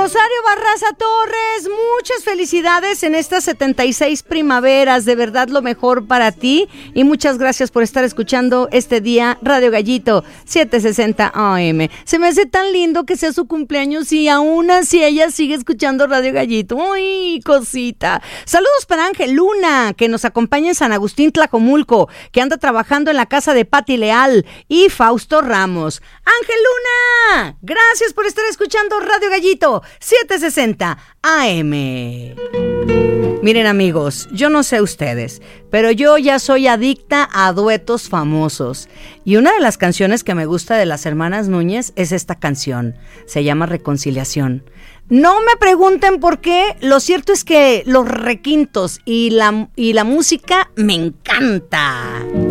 Rosario Barraza Torres, muchas felicidades en estas 76 primaveras, de verdad lo mejor para ti y muchas gracias por estar escuchando este día Radio Gallito 760 AM. Se me hace tan lindo que sea su cumpleaños y aún así ella sigue escuchando Radio Gallito. ¡Uy, cosita! Saludos para Ángel Luna, que nos acompaña en San Agustín Tlajomulco, que anda trabajando en la casa de Pati Leal, y Fausto Ramos. Ángel Luna, gracias por estar escuchando Radio Gallito 760 AM. Miren amigos, yo no sé ustedes, pero yo ya soy adicta a duetos famosos. Y una de las canciones que me gusta de las hermanas Núñez es esta canción. Se llama Reconciliación. No me pregunten por qué, lo cierto es que los requintos y la música me encanta.